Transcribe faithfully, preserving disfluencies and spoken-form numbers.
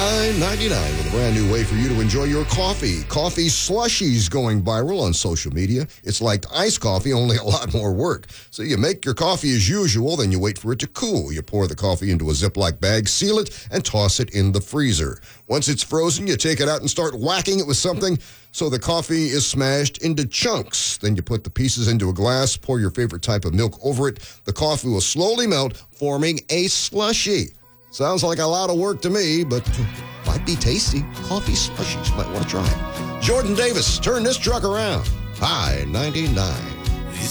nine ninety-nine with a brand new way for you to enjoy your coffee. Coffee slushies going viral on social media. It's like iced coffee, only a lot more work. So you make your coffee as usual, then you wait for it to cool. You pour the coffee into a Ziploc bag, seal it, and toss it in the freezer. Once it's frozen, you take it out and start whacking it with something so the coffee is smashed into chunks. Then you put the pieces into a glass, pour your favorite type of milk over it. The coffee will slowly melt, forming a slushie. Sounds like a lot of work to me, but might be tasty. Coffee slushies, might want to try it. Jordan Davis, turn this truck around. High ninety-nine.